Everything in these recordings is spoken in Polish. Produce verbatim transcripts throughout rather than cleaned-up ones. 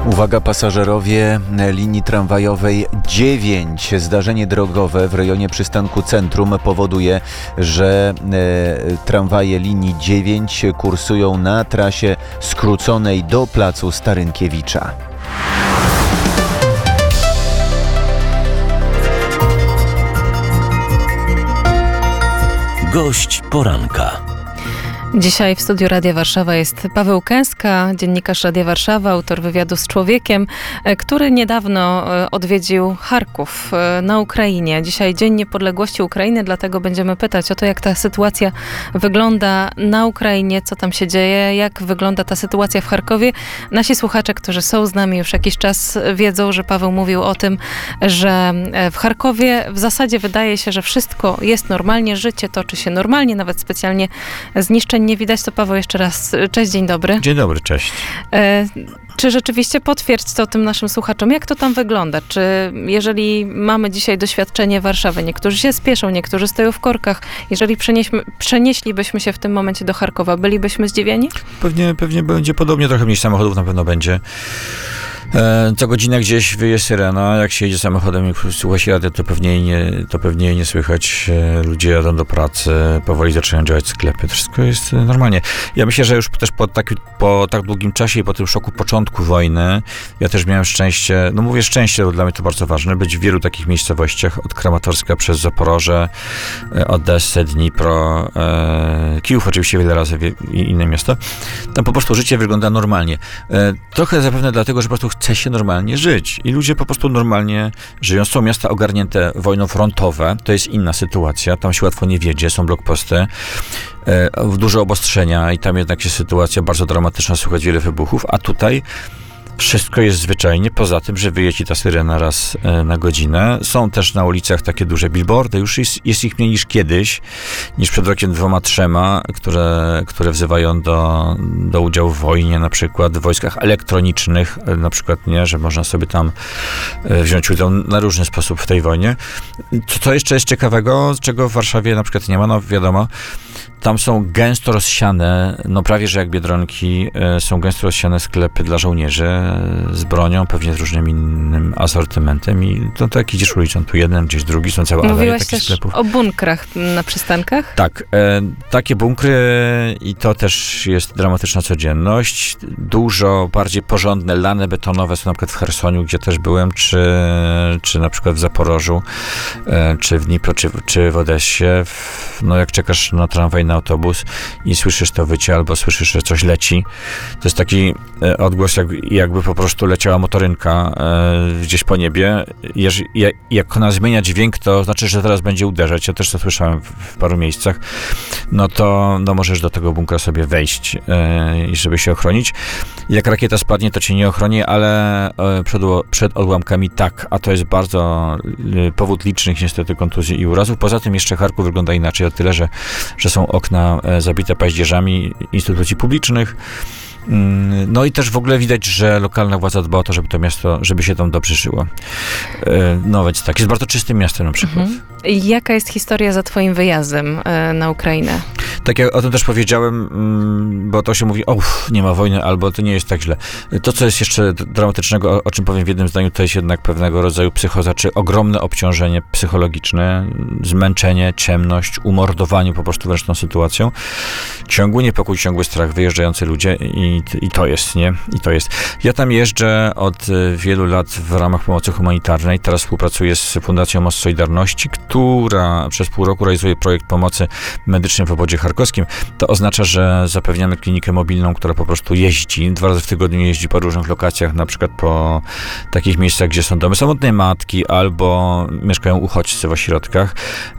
Uwaga pasażerowie linii tramwajowej dziewięć. Zdarzenie drogowe w rejonie przystanku Centrum powoduje, że e, tramwaje linii dziewięć kursują na trasie skróconej do placu Starynkiewicza. Gość poranka. Dzisiaj w studiu Radia Warszawa jest Paweł Kęska, dziennikarz Radia Warszawa, autor wywiadu z człowiekiem, który niedawno odwiedził Charków na Ukrainie. Dzisiaj Dzień Niepodległości Ukrainy, dlatego będziemy pytać o to, jak ta sytuacja wygląda na Ukrainie, co tam się dzieje, jak wygląda ta sytuacja w Charkowie. Nasi słuchacze, którzy są z nami już jakiś czas, wiedzą, że Paweł mówił o tym, że w Charkowie w zasadzie wydaje się, że wszystko jest normalnie, życie toczy się normalnie, nawet specjalnie zniszczeń nie widać. To Paweł jeszcze raz. Cześć, dzień dobry. Dzień dobry, cześć. E, czy rzeczywiście potwierdź to tym naszym słuchaczom, jak to tam wygląda? Czy jeżeli mamy dzisiaj doświadczenie Warszawy, niektórzy się spieszą, niektórzy stoją w korkach, jeżeli przenieśmy, przenieślibyśmy się w tym momencie do Charkowa, bylibyśmy zdziwieni? Pewnie, pewnie będzie podobnie, trochę mniej samochodów na pewno będzie. Co godzinę gdzieś wyje syrena, jak się jedzie samochodem i słucha się radia, to pewnie nie, to pewnie nie słychać. Ludzie jadą do pracy, powoli zaczynają działać sklepy, to wszystko jest normalnie. Ja myślę, że już też po tak, po tak długim czasie i po tym szoku początku wojny, ja też miałem szczęście, no mówię szczęście, bo dla mnie to bardzo ważne, być w wielu takich miejscowościach, od Kramatorska przez Zaporoże, Odessę, Dnipro, e, Kijów oczywiście wiele razy i inne miasta. Tam po prostu życie wygląda normalnie. E, trochę zapewne dlatego, że po prostu chce się normalnie żyć i ludzie po prostu normalnie żyją. Są miasta ogarnięte wojną frontowe, to jest inna sytuacja, tam się łatwo nie wiedzie, są blokposty, e, duże obostrzenia i tam jednak jest sytuacja bardzo dramatyczna, słychać wiele wybuchów, a tutaj wszystko jest zwyczajnie, poza tym, że wyje ci ta syrena raz e, na godzinę. Są też na ulicach takie duże billboardy, już jest, jest ich mniej niż kiedyś, niż przed rokiem dwoma, trzema, które, które wzywają do, do udziału w wojnie, na przykład w wojskach elektronicznych, e, na przykład, nie, że można sobie tam e, wziąć udział na różny sposób w tej wojnie. Co, co jeszcze jest ciekawego, czego w Warszawie na przykład nie ma, no wiadomo, tam są gęsto rozsiane, no prawie że jak Biedronki, e, są gęsto rozsiane sklepy dla żołnierzy e, z bronią, pewnie z różnym innym asortymentem i to tak idziesz ulicą, tu jeden, gdzieś drugi, są całe aleje Mówiłaś takich też sklepów. o bunkrach na przystankach? Tak, e, takie bunkry i to też jest dramatyczna codzienność. Dużo bardziej porządne lane betonowe są na przykład w Chersoniu, gdzie też byłem, czy, czy na przykład w Zaporożu, e, czy w Dnipro, czy, czy w Odessie. W, no jak czekasz na tramwaj, na autobus i słyszysz to wycie, albo słyszysz, że coś leci. To jest taki e, odgłos, jak, jakby po prostu leciała motorynka e, gdzieś po niebie. Jeż, jak, jak ona zmienia dźwięk, to znaczy, że teraz będzie uderzać. Ja też to słyszałem w, w paru miejscach. No to no możesz do tego bunkra sobie wejść e, i żeby się ochronić. Jak rakieta spadnie, to cię nie ochroni, ale e, przed, przed odłamkami tak, a to jest bardzo e, powód licznych niestety kontuzji i urazów. Poza tym jeszcze Charków wygląda inaczej, o tyle, że, że są okna zabite paździerzami instytucji publicznych. No i też w ogóle widać, że lokalna władza dba o to, żeby to miasto, żeby się tam dobrze żyło. No więc tak, jest bardzo czystym miastem na przykład. Mhm. Jaka jest historia za twoim wyjazdem na Ukrainę? Tak jak o tym też powiedziałem, bo to się mówi, o, nie ma wojny, albo to nie jest tak źle. To, co jest jeszcze dramatycznego, o, o czym powiem w jednym zdaniu, to jest jednak pewnego rodzaju psychoza, czy ogromne obciążenie psychologiczne, zmęczenie, ciemność, umordowanie po prostu wręcz tą sytuacją. Ciągły niepokój, ciągły strach, wyjeżdżający ludzie i, i to jest, nie? I to jest. Ja tam jeżdżę od wielu lat w ramach pomocy humanitarnej. Teraz współpracuję z Fundacją Most Solidarności, która przez pół roku realizuje projekt pomocy medycznej w obwodzie charkowskim. To oznacza, że zapewniamy klinikę mobilną, która po prostu jeździ. Dwa razy w tygodniu jeździ po różnych lokacjach, na przykład po takich miejscach, gdzie są domy samotnej matki albo mieszkają uchodźcy w ośrodkach.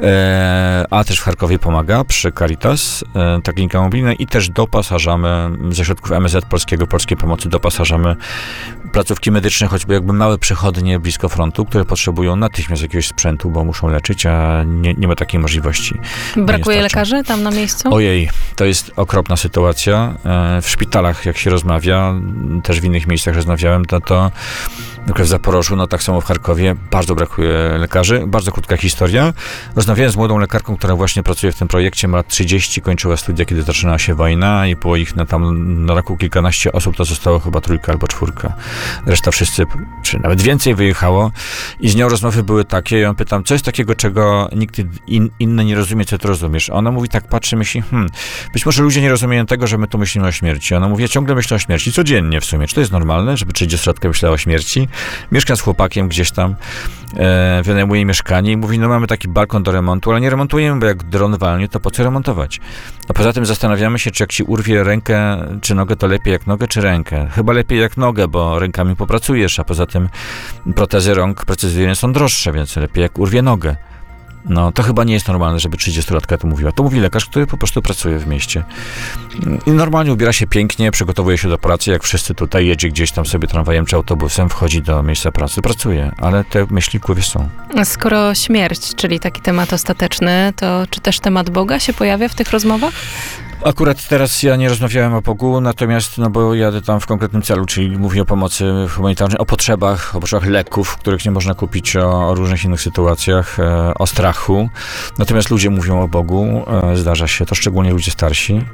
E, a też w Charkowie pomaga przy Caritas, e, ta klinika mobilna i też doposażamy ze środków M S Z Polskiego, Polskiej Pomocy doposażamy placówki medyczne, choćby jakby małe przychodnie blisko frontu, które potrzebują natychmiast jakiegoś sprzętu, bo muszą leczyć, a nie, nie ma takiej możliwości. Brakuje lekarzy tam na miejscu? uchodźcom? Ojej, to jest okropna sytuacja. E, W szpitalach, jak się rozmawia, też w innych miejscach rozmawiałem, to to na przykład w Zaporożu, no tak samo w Charkowie, bardzo brakuje lekarzy. Bardzo krótka historia. Rozmawiałem z młodą lekarką, która właśnie pracuje w tym projekcie, ma lat trzydzieści, kończyła studia, kiedy zaczynała się wojna i było ich na tam na roku kilkanaście osób, to zostało chyba trójka albo czwórka. Reszta wszyscy, czy nawet więcej wyjechało i z nią rozmowy były takie, ja ją pytam, co jest takiego, czego nikt in, inny nie rozumie, co ty rozumiesz? A ona mówi tak, patrzy, myśli, hmm, być może ludzie nie rozumieją tego, że my tu myślimy o śmierci. Ona mówi, ja ciągle myślę o śmierci, codziennie w sumie. Czy to jest normalne, żeby trzydziestolatка myślała o śmierci? Mieszkam z chłopakiem gdzieś tam, e, wynajmuje mieszkanie i mówi, no mamy taki balkon do remontu, ale nie remontujemy, bo jak dron walnie, to po co remontować? A poza tym zastanawiamy się, czy jak ci urwie rękę czy nogę, to lepiej jak nogę, czy rękę? Chyba lepiej jak nogę, bo rękami popracujesz, a poza tym protezy rąk precyzyjne są droższe, więc lepiej jak urwie nogę. No, to chyba nie jest normalne, żeby trzydziestolatka to mówiła. To mówi lekarz, który po prostu pracuje w mieście. I normalnie ubiera się pięknie, przygotowuje się do pracy, jak wszyscy tutaj, jedzie gdzieś tam sobie tramwajem czy autobusem, wchodzi do miejsca pracy, pracuje, ale te myśli w głowie są. Skoro śmierć, czyli taki temat ostateczny, to czy też temat Boga się pojawia w tych rozmowach? Akurat teraz ja nie rozmawiałem o Bogu, natomiast, no bo jadę tam w konkretnym celu, czyli mówię o pomocy humanitarnej, o potrzebach, o potrzebach leków, których nie można kupić, o, o różnych innych sytuacjach, e, o strachu. Natomiast ludzie mówią o Bogu, e, zdarza się to, szczególnie ludzie starsi.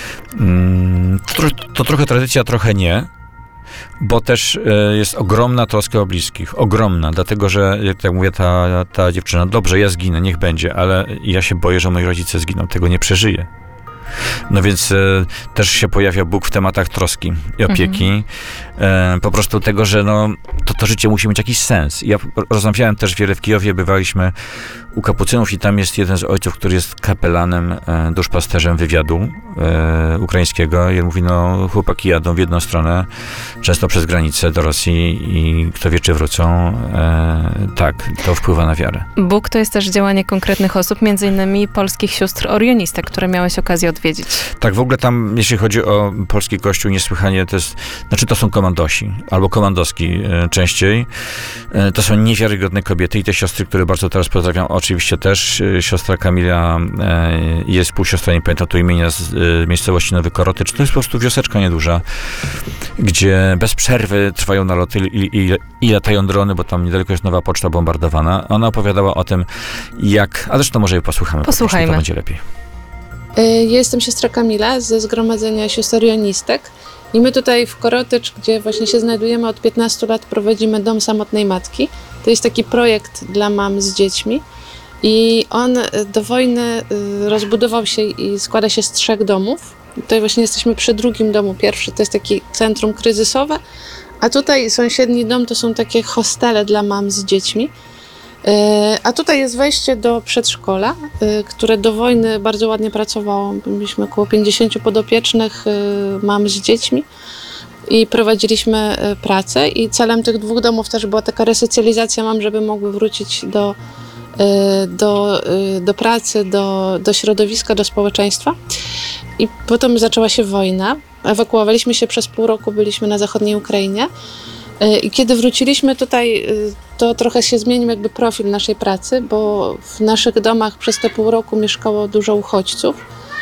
Mm, to, to trochę tradycja, trochę nie. Bo też e, jest ogromna troska o bliskich. Ogromna, dlatego że, jak tak mówię, ta, ta dziewczyna, dobrze, ja zginę, niech będzie, ale ja się boję, że moi rodzice zginą, tego nie przeżyję. No więc e, też się pojawia Bóg w tematach troski i opieki. Mhm. E, po prostu tego, że no, to, to życie musi mieć jakiś sens. Ja rozmawiałem też wiele w Kijowie, bywaliśmy u kapucynów i tam jest jeden z ojców, który jest kapelanem, e, duszpasterzem wywiadu e, ukraińskiego i on mówi, no chłopaki jadą w jedną stronę, często przez granicę do Rosji i kto wie, czy wrócą. E, tak, to wpływa na wiarę. Bóg to jest też działanie konkretnych osób, między innymi polskich sióstr orionistek, które miałeś okazję odwiedzić. Tak, w ogóle tam, jeśli chodzi o polski kościół, niesłychanie to jest, znaczy to są komandosi, albo komandoski e, częściej. E, to są niewiarygodne kobiety i te siostry, które bardzo teraz pozdrawiam, oczywiście też. E, siostra Kamila e, jest półsiostra, nie pamiętam tu imienia, z e, miejscowości Nowy Korotycz. To jest po prostu wioseczka nieduża, gdzie bez przerwy trwają naloty i, i, i latają drony, bo tam niedaleko jest Nowa Poczta bombardowana. Ona opowiadała o tym, jak, a zresztą może jej posłuchamy. Posłuchajmy. To będzie lepiej. Ja jestem siostra Kamila ze Zgromadzenia Sióstr Orionistek i my tutaj w Korotycz, gdzie właśnie się znajdujemy od piętnastu lat, prowadzimy Dom Samotnej Matki. To jest taki projekt dla mam z dziećmi i on do wojny rozbudował się i składa się z trzech domów. Tutaj właśnie jesteśmy przy drugim domu. Pierwszy to jest taki centrum kryzysowe, a tutaj sąsiedni dom to są takie hostele dla mam z dziećmi. A tutaj jest wejście do przedszkola, które do wojny bardzo ładnie pracowało. Mieliśmy około pięćdziesięciu podopiecznych mam z dziećmi i prowadziliśmy pracę i celem tych dwóch domów też była taka resocjalizacja mam, żeby mogły wrócić do, do, do pracy, do, do środowiska, do społeczeństwa. I potem zaczęła się wojna. Ewakuowaliśmy się przez pół roku, byliśmy na zachodniej Ukrainie. I kiedy wróciliśmy tutaj, to trochę się zmienił jakby profil naszej pracy, bo w naszych domach przez te pół roku mieszkało dużo uchodźców.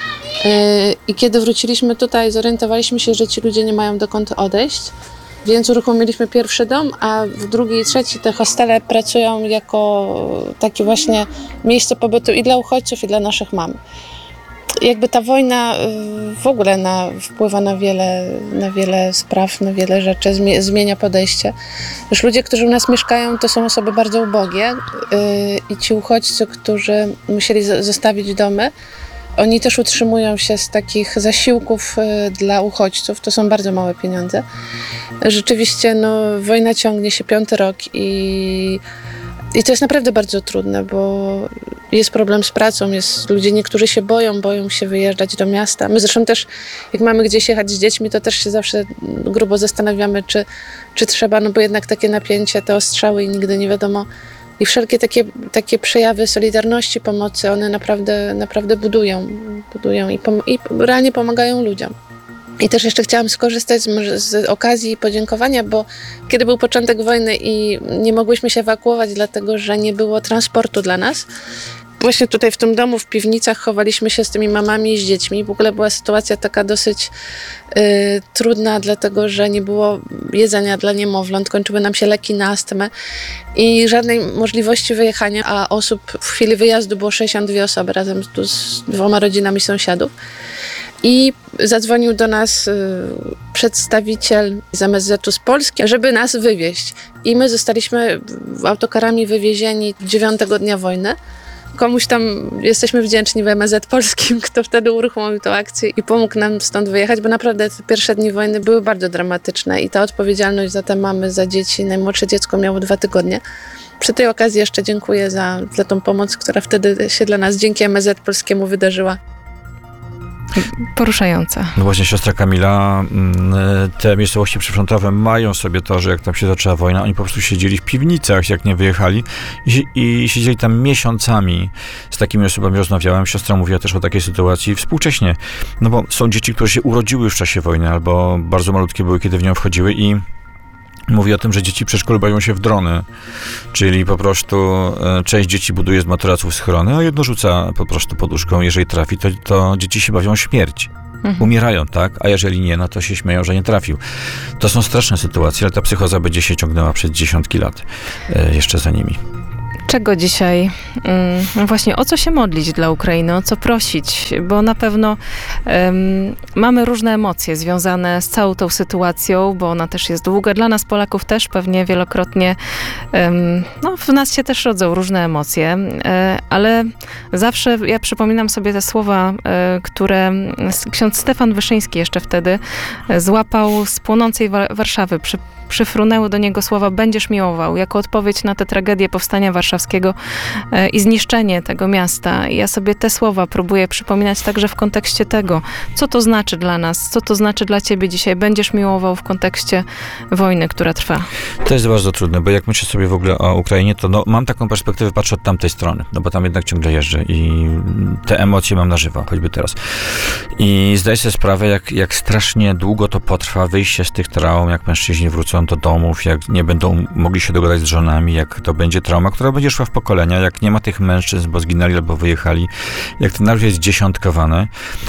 I kiedy wróciliśmy tutaj, zorientowaliśmy się, że ci ludzie nie mają dokąd odejść, więc uruchomiliśmy pierwszy dom, a w drugi i trzeci te hostele pracują jako takie właśnie miejsce pobytu i dla uchodźców, i dla naszych mam. Jakby ta wojna w ogóle na, wpływa na wiele, na wiele spraw, na wiele rzeczy, zmienia podejście. Już ludzie, którzy u nas mieszkają, to są osoby bardzo ubogie yy, i ci uchodźcy, którzy musieli z- zostawić domy, oni też utrzymują się z takich zasiłków yy, dla uchodźców. To są bardzo małe pieniądze. Rzeczywiście no, wojna ciągnie się piąty rok i I to jest naprawdę bardzo trudne, bo jest problem z pracą, jest, ludzie niektórzy się boją, boją się wyjeżdżać do miasta. My zresztą też, jak mamy gdzieś jechać z dziećmi, to też się zawsze grubo zastanawiamy, czy, czy trzeba, no bo jednak takie napięcie, te ostrzały i nigdy nie wiadomo. I wszelkie takie, takie przejawy solidarności, pomocy, one naprawdę, naprawdę budują, budują i, pom- i realnie pomagają ludziom. I też jeszcze chciałam skorzystać z, z okazji podziękowania, bo kiedy był początek wojny i nie mogłyśmy się ewakuować, dlatego że nie było transportu dla nas, Właśnie tutaj w tym domu, w piwnicach chowaliśmy się z tymi mamami i z dziećmi. W ogóle była sytuacja taka dosyć y, trudna, dlatego że nie było jedzenia dla niemowląt, kończyły nam się leki na astmę i żadnej możliwości wyjechania, a osób w chwili wyjazdu było sześćdziesiąt dwie osoby razem tu z dwoma rodzinami sąsiadów. I zadzwonił do nas y, przedstawiciel z M S Z-u z Polski, żeby nas wywieźć. I my zostaliśmy autokarami wywiezieni dziewiątego dnia wojny. Komuś tam jesteśmy wdzięczni w M S Z polskim, kto wtedy uruchomił tę akcję i pomógł nam stąd wyjechać, bo naprawdę te pierwsze dni wojny były bardzo dramatyczne i ta odpowiedzialność za te mamy, za dzieci, najmłodsze dziecko miało dwa tygodnie. Przy tej okazji jeszcze dziękuję za, za tą pomoc, która wtedy się dla nas dzięki M S Z polskiemu wydarzyła. Poruszające. No właśnie siostra Kamila, te miejscowości przyfrontowe mają sobie to, że jak tam się zaczęła wojna, oni po prostu siedzieli w piwnicach, jak nie wyjechali i, i siedzieli tam miesiącami. Z takimi osobami rozmawiałem. Siostra mówiła też o takiej sytuacji współcześnie. No bo są dzieci, które się urodziły już w czasie wojny albo bardzo malutkie były, kiedy w nią wchodziły i mówi o tym, że dzieci w przedszkolu bawią się w drony, czyli po prostu e, część dzieci buduje z materaców schrony, a jedno rzuca po prostu poduszką. Jeżeli trafi, to, to dzieci się bawią śmierć. Mhm. Umierają, tak? A jeżeli nie, no to się śmieją, że nie trafił. To są straszne sytuacje, ale ta psychoza będzie się ciągnęła przez dziesiątki lat e, jeszcze za nimi. Czego dzisiaj, um, właśnie o co się modlić dla Ukrainy, o co prosić, bo na pewno um, mamy różne emocje związane z całą tą sytuacją, bo ona też jest długa. Dla nas Polaków też pewnie wielokrotnie, um, no w nas się też rodzą różne emocje, e, ale zawsze ja przypominam sobie te słowa, e, które ksiądz Stefan Wyszyński jeszcze wtedy e, złapał z płonącej wa- Warszawy, przy przyfrunęły do niego słowa "będziesz miłował", jako odpowiedź na tę tragedię powstania warszawskiego e, i zniszczenie tego miasta. I ja sobie te słowa próbuję przypominać także w kontekście tego, co to znaczy dla nas, co to znaczy dla ciebie dzisiaj "będziesz miłował" w kontekście wojny, która trwa. To jest bardzo trudne, bo jak myślę sobie w ogóle o Ukrainie, to no, mam taką perspektywę, patrzę od tamtej strony, no bo tam jednak ciągle jeżdżę i te emocje mam na żywo, choćby teraz. I zdaję sobie sprawę, jak, jak strasznie długo to potrwa, wyjście z tych traum, jak mężczyźni wrócą do domów, jak nie będą mogli się dogadać z żonami, jak to będzie trauma, która będzie szła w pokolenia, jak nie ma tych mężczyzn, bo zginęli albo wyjechali, jak to najpierw jest dziesiątkowane,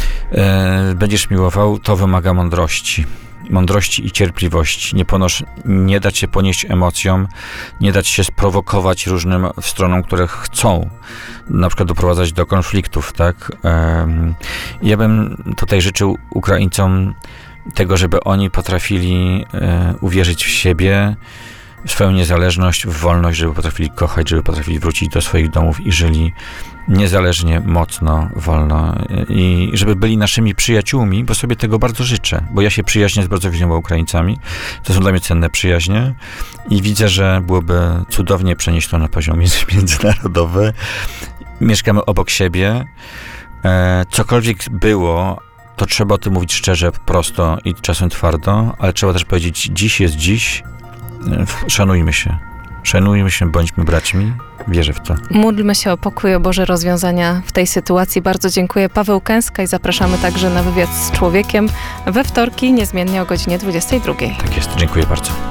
e, będziesz miłował, to wymaga mądrości. Mądrości i cierpliwości. Nie, ponosz, nie dać się ponieść emocjom, nie dać się sprowokować różnym stronom, które chcą na przykład doprowadzać do konfliktów, tak? Um, ja bym tutaj życzył Ukraińcom tego, żeby oni potrafili e, uwierzyć w siebie, w swoją niezależność, w wolność, żeby potrafili kochać, żeby potrafili wrócić do swoich domów i żyli niezależnie, mocno, wolno i żeby byli naszymi przyjaciółmi, bo sobie tego bardzo życzę, bo ja się przyjaźnię z bardzo wieloma Ukraińcami, to są dla mnie cenne przyjaźnie i widzę, że byłoby cudownie przenieść to na poziom międzynarodowy. Mieszkamy obok siebie, e, cokolwiek było, to trzeba o tym mówić szczerze, prosto i czasem twardo, ale trzeba też powiedzieć, dziś jest dziś, szanujmy się. Szanujmy się, bądźmy braćmi. Wierzę w to. Módlmy się o pokój, o Boże rozwiązania w tej sytuacji. Bardzo dziękuję. Paweł Kęska i zapraszamy także na wywiad z człowiekiem we wtorki, niezmiennie o godzinie dwudziestej drugiej. Tak jest, dziękuję bardzo.